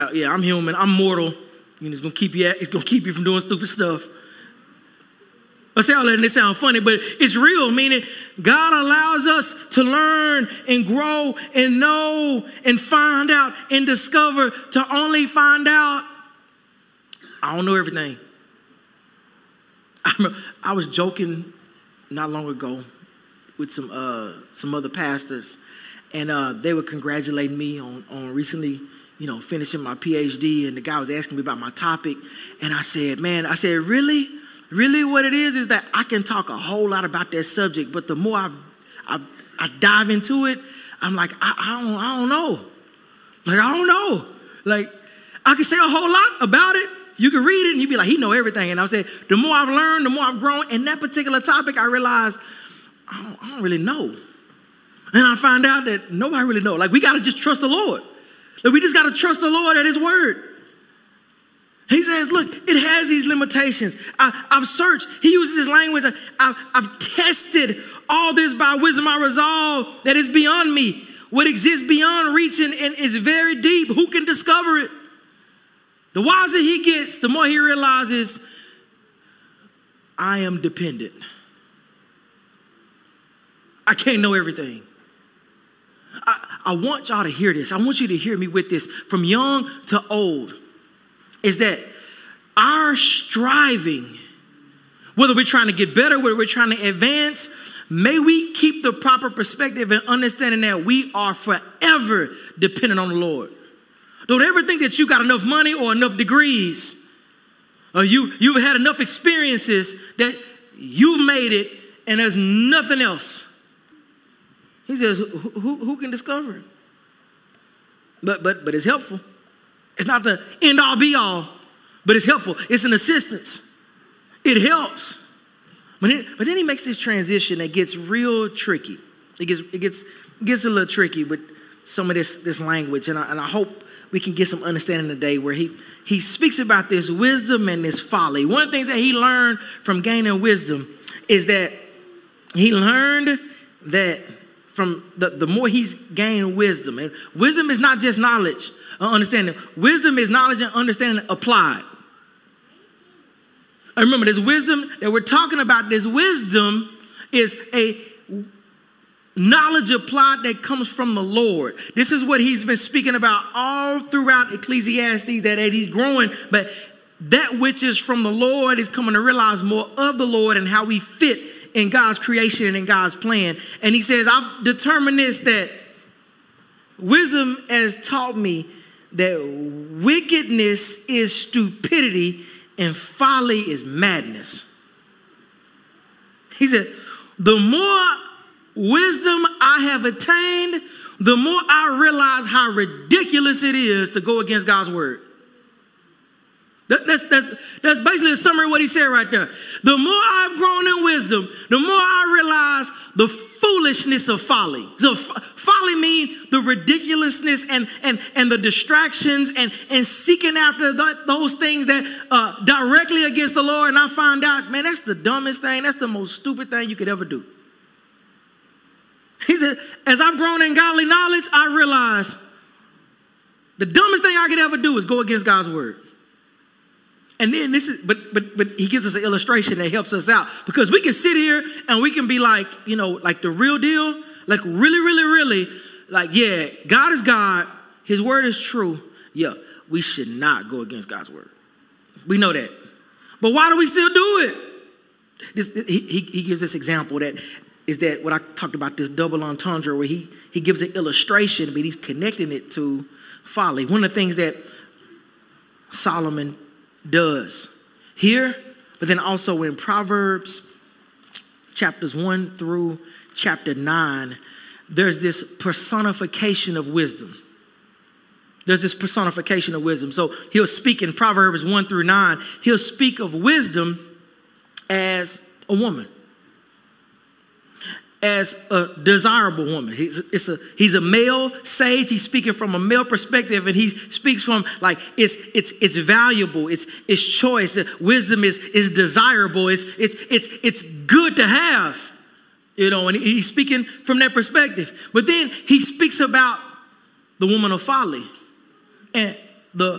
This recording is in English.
Yeah, I'm human. I'm mortal. It's gonna keep you from doing stupid stuff. I say all that and it sounds funny, but it's real, meaning God allows us to learn and grow and know and find out and discover to only find out I don't know everything. I was joking not long ago with some other pastors, and they were congratulating me on recently, finishing my PhD, and the guy was asking me about my topic, and I said, really? Really what it is that I can talk a whole lot about that subject, but the more I dive into it, I'm like, I don't know. Like, I don't know. Like, I can say a whole lot about it. You can read it and you'd be like, he know everything. And I said, the more I've learned, the more I've grown. In that particular topic, I realized I don't really know. And I find out that nobody really knows. Like, we got to just trust the Lord. Like, we just got to trust the Lord at his word. He says, look, it has these limitations. I've searched. He uses this language. I've tested all this by wisdom. I resolve that it's beyond me. What exists beyond reaching and is very deep. Who can discover it? The wiser he gets, the more he realizes, I am dependent. I can't know everything. I want y'all to hear this. I want you to hear me with this from young to old. Is that our striving, whether we're trying to get better, whether we're trying to advance, may we keep the proper perspective and understanding that we are forever dependent on the Lord. Don't ever think that you got enough money or enough degrees or you've had enough experiences that you've made it and there's nothing else. He says, who can discover it? But it's helpful. It's not the end all be all, but it's helpful. It's an assistance. It helps. But then he makes this transition that gets real tricky. It gets a little tricky with some of this language, and I hope we can get some understanding today where he speaks about this wisdom and this folly. One of the things that he learned from gaining wisdom is that he learned that from the more he's gained wisdom, and wisdom is not just knowledge or understanding. Wisdom is knowledge and understanding applied. I remember this wisdom that we're talking about, this wisdom is a knowledge applied that comes from the Lord. This is what he's been speaking about all throughout Ecclesiastes, that he's growing, but that which is from the Lord is coming to realize more of the Lord and how we fit in God's creation and in God's plan. And he says, I've determined this, that wisdom has taught me that wickedness is stupidity and folly is madness. He said, the more wisdom I have attained, the more I realize how ridiculous it is to go against God's word. That's basically a summary of what he said right there. The more I've grown in wisdom, the more I realize the foolishness of folly. So folly means the ridiculousness and the distractions and seeking after those things that directly against the Lord. And I find out, man, that's the dumbest thing. That's the most stupid thing you could ever do. He said, as I've grown in godly knowledge, I realize the dumbest thing I could ever do is go against God's word. And then but he gives us an illustration that helps us out, because we can sit here and we can be like, like the real deal, like really, like, yeah, God is God. His word is true. Yeah, we should not go against God's word. We know that. But why do we still do it? He gives this example that is that what I talked about, this double entendre, where he gives an illustration, but he's connecting it to folly. One of the things that Solomon does here, but then also in Proverbs chapters 1 through chapter 9, there's this personification of wisdom. So he'll speak in Proverbs 1 through 9, he'll speak of wisdom as a woman, as a desirable woman. He's a male sage. He's speaking from a male perspective, and he speaks from like it's valuable, it's choice. Wisdom is desirable. It's good to have, and he's speaking from that perspective. But then he speaks about the woman of folly, and the